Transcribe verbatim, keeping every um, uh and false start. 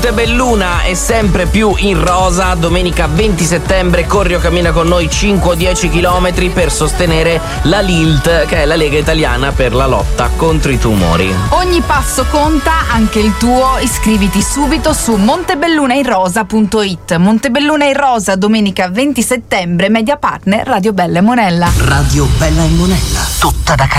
Montebelluna è sempre più in rosa. Domenica venti settembre corri o cammina con noi cinque o dieci chilometri per sostenere la L I L T, che è la Lega Italiana per la lotta contro i tumori. Ogni passo conta, anche il tuo. Iscriviti subito su montebellunainrosa punto it. Montebelluna in rosa, domenica venti settembre, media partner Radio Bella e Monella. Radio Bella e Monella, tutta da casa.